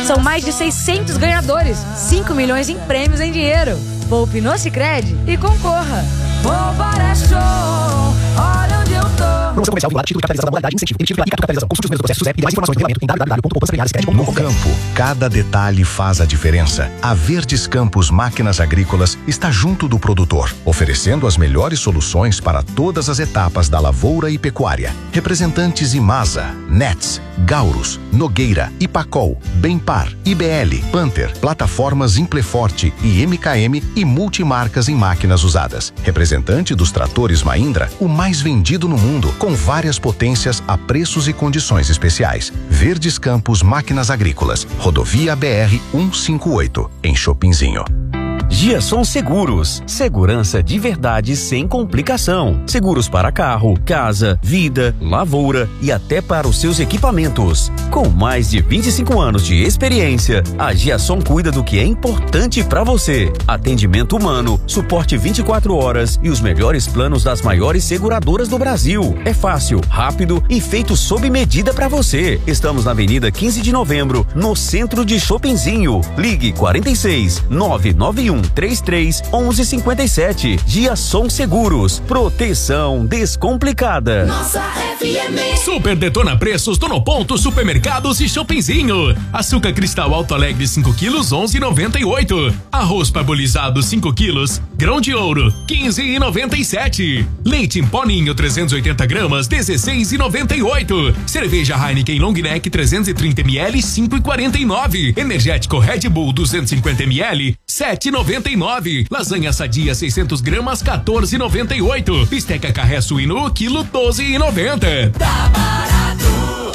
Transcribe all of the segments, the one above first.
São mais de 600 ganhadores, 5 milhões em prêmios em dinheiro. Poupe no Sicredi e concorra. Poupar é show, olha onde eu tô. Promoção comercial vinculada, título de capitalização da modalidade, incentivo, emitido via capitalização. Consulte os meus processos e mais informações no regulamento em www.poupançaspremiadas.com.br. No campo, cada detalhe faz a diferença. A Verdes Campos Máquinas Agrícolas está junto do produtor, oferecendo as melhores soluções para todas as etapas da lavoura e pecuária. Representantes Imasa, Nets, Gaurus, Nogueira, Ipacol, Bempar, IBL, Panther, plataformas Impleforte e MKM e multimarcas em máquinas usadas. Representante dos tratores Mahindra, o mais vendido no mundo, com várias potências a preços e condições especiais. Verdes Campos Máquinas Agrícolas, Rodovia BR 158, em Chopinzinho. Giasson Seguros, segurança de verdade sem complicação. Seguros para carro, casa, vida, lavoura e até para os seus equipamentos. Com mais de 25 anos de experiência, a Giasson cuida do que é importante para você. Atendimento humano, suporte 24 horas e os melhores planos das maiores seguradoras do Brasil. É fácil, rápido e feito sob medida para você. Estamos na Avenida 15 de Novembro, no centro de Chopinzinho. Ligue 46 991 33 1157. Giasson Seguros. Proteção descomplicada. Nossa FM. Super detona preços no Ponto Supermercados e Chopinzinho. Açúcar cristal Alto Alegre 5 quilos 11,98. Arroz parbolizado 5 quilos. Grão de ouro 15,97. Leite em pó Ninho 380 gramas 16,98. Cerveja Heineken Long Neck 330 ml 5,49. Energético Red Bull 250 ml 7,99. Lasanha Sadia 600 gramas 14,98. Bisteca Carré Suíno quilo 12,90. Tá barato,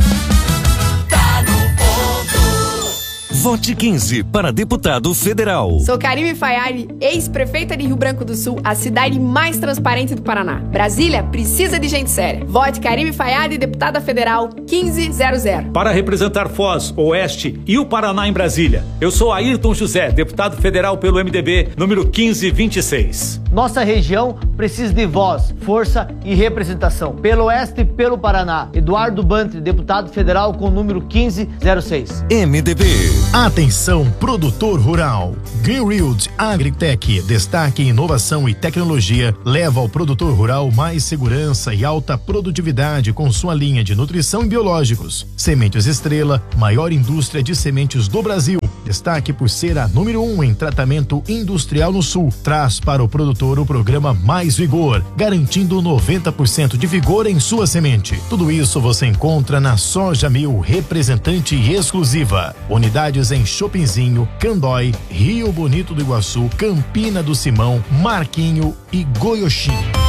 tá no ponto. Vote 15 para deputado federal. Sou Karime Fayad, ex-prefeita de Rio Branco do Sul, a cidade mais transparente do Paraná. Brasília precisa de gente séria. Vote Karime Fayad, deputada federal 1500. Para representar Foz, Oeste e o Paraná em Brasília, eu sou Ayrton José, deputado federal pelo MDB, número 1526. Nossa região precisa de voz, força e representação. Pelo Oeste e pelo Paraná, Eduardo Bantre, deputado federal com o número 1506. MDB. Atenção, produtor rural. Greenfield Agritech, destaque em inovação e tecnologia, leva ao produtor rural mais segurança e alta produtividade com sua linha de nutrição e biológicos. Sementes Estrela, maior indústria de sementes do Brasil. Destaque por ser a número 1 em tratamento industrial no Sul. Traz para o produtor o programa Mais Vigor, garantindo 90% de vigor em sua semente. Tudo isso você encontra na Soja Mil, representante exclusiva. Unidades em Chopinzinho, Candói, Rio Bonito do Iguaçu, Campina do Simão, Marquinho e Goioxim.